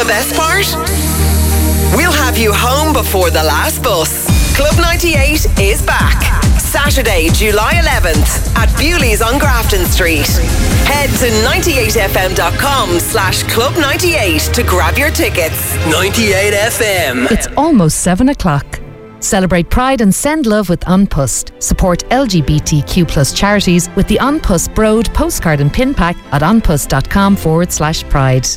the best part? We'll have you home before the last bus. Club 98 is back. Saturday, July 11th at Bewley's on Grafton Street. Head to 98fm.com/club98 to grab your tickets. 98 FM. It's almost 7 o'clock. Celebrate Pride and send love with An Post. Support LGBTQ plus charities with the An Post Broad postcard and pin pack at anpost.com/pride.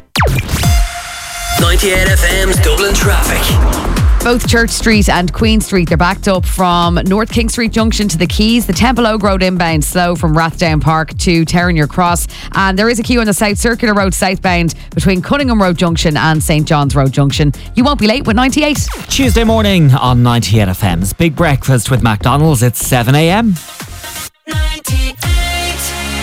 98 FM's Dublin traffic. Both Church Street and Queen Street, they're backed up from North King Street Junction to the Quays. The Temple Oak Road inbound slow from Rathdown Park to Terranure Cross. And there is a queue on the South Circular Road southbound between Cunningham Road Junction and St John's Road Junction. You won't be late with 98. Tuesday morning on 98 FM's Big Breakfast with McDonald's. It's 7 a.m. 98.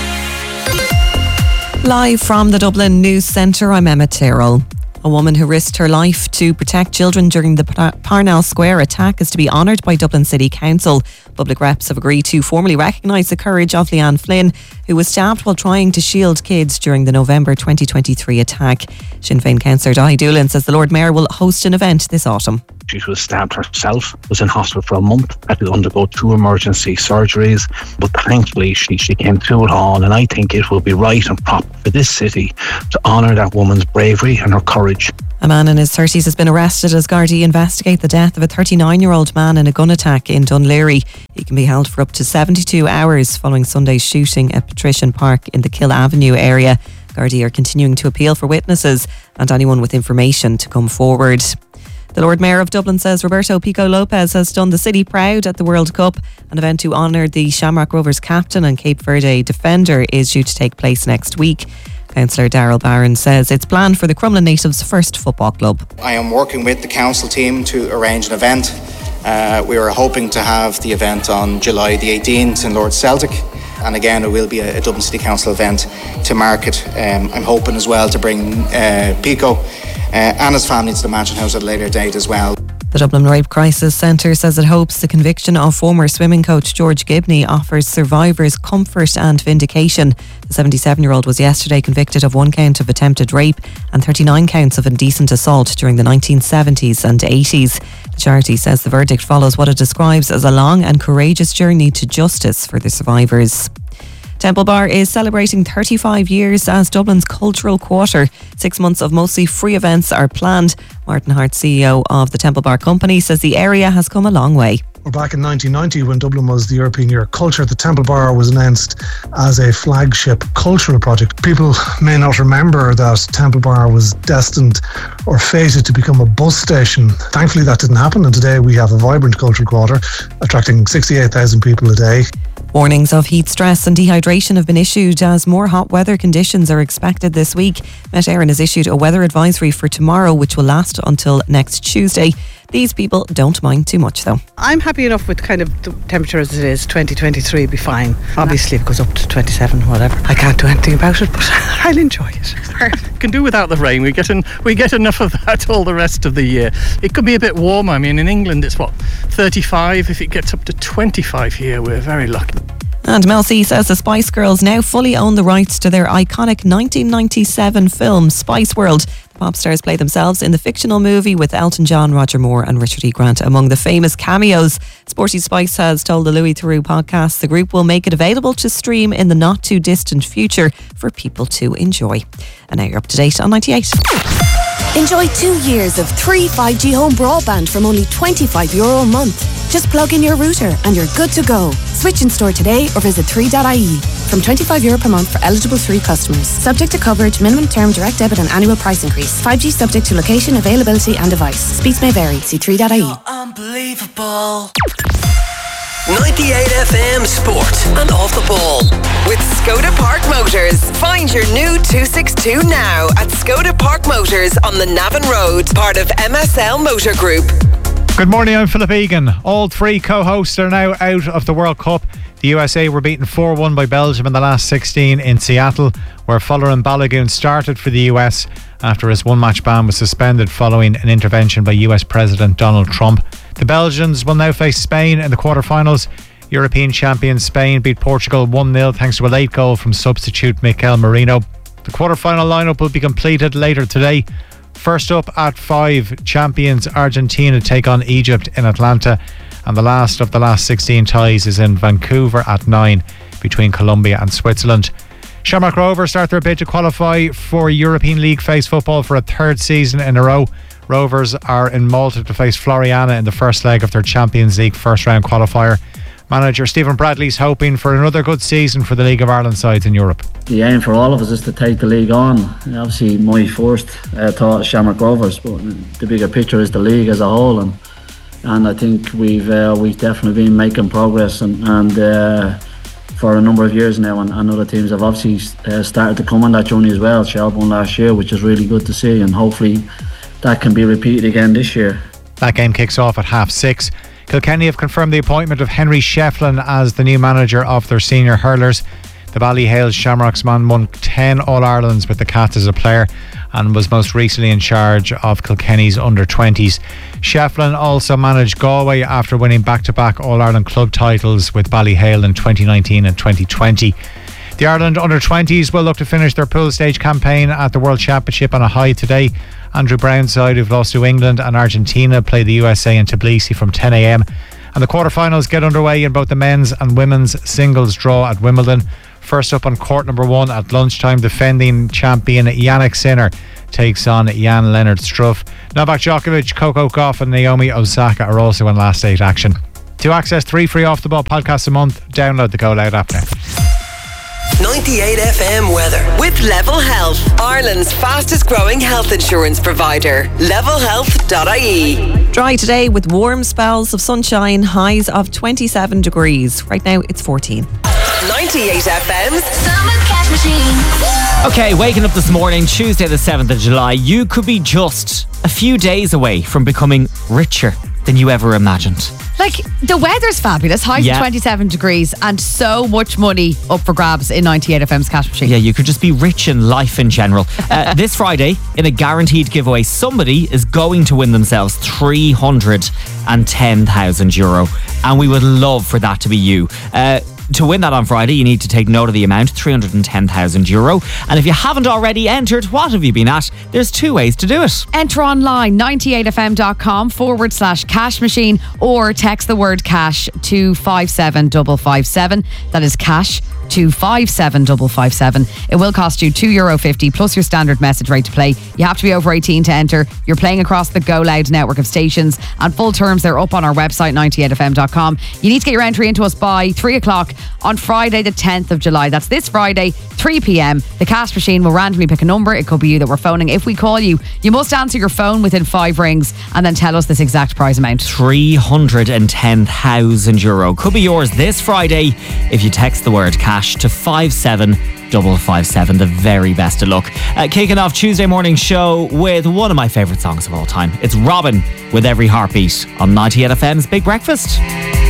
Live from the Dublin News Centre, I'm Emma Tyrrell. A woman who risked her life to protect children during the Parnell Square attack is to be honoured by Dublin City Council. Public reps have agreed to formally recognise the courage of Leanne Flynn, who was stabbed while trying to shield kids during the November 2023 attack. Sinn Féin councillor Dahi Doolan says the Lord Mayor will host an event this autumn. She was stabbed herself, was in hospital for a month, had to undergo 2 emergency surgeries, but thankfully she came through it all, and I think it will be right and proper for this city to honour that woman's bravery and her courage. A man in his 30s has been arrested as Gardaí investigate the death of a 39-year-old man in a gun attack in Dunleary. He can be held for up to 72 hours following Sunday's shooting at Patrician Park in the Kill Avenue area. Gardaí are continuing to appeal for witnesses and anyone with information to come forward. The Lord Mayor of Dublin says Roberto Pico Lopez has done the city proud at the World Cup. An event to honour the Shamrock Rovers captain and Cape Verde defender is due to take place next week. Councillor Darrell Barron says it's planned for the Crumlin natives' first football club. I am working with the council team to arrange an event. We are hoping to have the event on July the 18th in Lord Celtic. And again, it will be a Dublin City Council event to mark it. I'm hoping as well to bring Pico and his family to the Mansion House at a later date as well. The Dublin Rape Crisis Centre says it hopes the conviction of former swimming coach George Gibney offers survivors comfort and vindication. The 77-year-old was yesterday convicted of 1 count of attempted rape and 39 counts of indecent assault during the 1970s and 80s. The charity says the verdict follows what it describes as a long and courageous journey to justice for the survivors. Temple Bar is celebrating 35 years as Dublin's cultural quarter. 6 months of mostly free events are planned. Martin Hart, CEO of the Temple Bar Company, says the area has come a long way. We're back in 1990 when Dublin was the European Year of Culture. The Temple Bar was announced as a flagship cultural project. People may not remember that Temple Bar was destined or fated to become a bus station. Thankfully that didn't happen, and today we have a vibrant cultural quarter attracting 68,000 people a day. Warnings of heat stress and dehydration have been issued as more hot weather conditions are expected this week. Met Éireann has issued a weather advisory for tomorrow, which will last until next Tuesday. These people don't mind too much though. I'm happy enough with kind of the temperature as it is. 2023 will be fine. Obviously it goes up to 27, whatever. I can't do anything about it, but I'll enjoy it. Can do without the rain. We get enough of that all the rest of the year. It could be a bit warmer. I mean, in England it's 35. If it gets up to 25 here, we're very lucky. And Mel C says the Spice Girls now fully own the rights to their iconic 1997 film Spice World. The pop stars play themselves in the fictional movie with Elton John, Roger Moore and Richard E. Grant among the famous cameos. Sporty Spice has told the Louis Theroux podcast the group will make it available to stream in the not too distant future for people to enjoy. And now you're up to date on 98. Enjoy 2 years of 3 5G home broadband from only €25 a month. Just plug in your router and you're good to go. Switch in store today or visit 3.ie. From €25 per month for eligible 3 customers. Subject to coverage, minimum term, direct debit and annual price increase. 5G subject to location, availability and device. Speeds may vary. See 3.ie. Unbelievable. 98 FM Sport and Off the Ball. With Skoda Park Motors. Find your new 262 now at Skoda Park Motors on the Navan Road, part of MSL Motor Group. Good morning, I'm Philip Egan. All 3 co-hosts are now out of the World Cup. The USA were beaten 4-1 by Belgium in the last 16 in Seattle, where Folarin Balogun started for the US after his 1-match ban was suspended following an intervention by US President Donald Trump. The Belgians will now face Spain in the quarterfinals. European champion Spain beat Portugal 1-0 thanks to a late goal from substitute Mikel Merino. The quarterfinal lineup will be completed later today. First up at 5, champions Argentina take on Egypt in Atlanta, and the last of the last 16 ties is in Vancouver at 9 between Colombia and Switzerland. Shamrock Rovers start their bid to qualify for European League phase football for a third season in a row. Rovers are in Malta to face Floriana in the first leg of their Champions League first round qualifier. Manager Stephen Bradley's hoping for another good season for the League of Ireland sides in Europe. The aim for all of us is to take the league on. Obviously my first thought is Shamrock Rovers, but the bigger picture is the league as a whole, and I think we've definitely been making progress and for a number of years now, and other teams have obviously started to come on that journey as well. Shelbourne last year, which is really good to see, and hopefully that can be repeated again this year. That game kicks off at 6:30. Kilkenny have confirmed the appointment of Henry Shefflin as the new manager of their senior hurlers. The Ballyhale Shamrocks man won 10 All-Irelands with the Cats as a player and was most recently in charge of Kilkenny's under-20s. Shefflin also managed Galway after winning back-to-back All-Ireland club titles with Ballyhale in 2019 and 2020. The Ireland under-20s will look to finish their pool stage campaign at the World Championship on a high today. Andrew Brown's side, who've lost to England and Argentina, play the USA in Tbilisi from 10 a.m. And the quarterfinals get underway in both the men's and women's singles draw at Wimbledon. First up on court number 1 at lunchtime, defending champion Jannik Sinner takes on Jan-Lennard Struff. Novak Djokovic, Coco Gauff and Naomi Osaka are also in last 8 action. To access 3 free Off The Ball podcasts a month, download the Go Loud app now. 98 FM weather. With Level Health, Ireland's fastest growing health insurance provider. levelhealth.ie. Dry today with warm spells of sunshine, highs of 27 degrees. Right now it's 14. 98 FM's Summer Cash Machine. Okay, waking up this morning, Tuesday the 7th of July, you could be just a few days away from becoming richer than you ever imagined. Like, the weather's fabulous, highs of 27 degrees and so much money up for grabs in 98 FM's cash machine. Yeah, you could just be rich in life in general. This Friday, in a guaranteed giveaway, somebody is going to win themselves €310,000, and we would love for that to be you. To win that on Friday, you need to take note of the amount, €310,000. And if you haven't already entered, what have you been at? There's 2 ways to do it. Enter online, 98fm.com/cash machine, or text the word cash to 57557. That is cash to 57557. It will cost you €2.50 plus your standard message rate to play. You have to be over 18 to enter. You're playing across the Go Loud network of stations, and full terms, they're up on our website, 98fm.com. You need to get your entry into us by 3 o'clock on Friday the 10th of July. That's this Friday, 3 p.m. The cash machine will randomly pick a number. It could be you that we're phoning. If we call you, you must answer your phone within 5 rings and then tell us this exact prize amount. €310,000 could be yours this Friday if you text the word cash to 57557. The very best of luck. Kicking off Tuesday morning show with one of my favourite songs of all time. It's Robin with Every Heartbeat on 98 FM's Big Breakfast.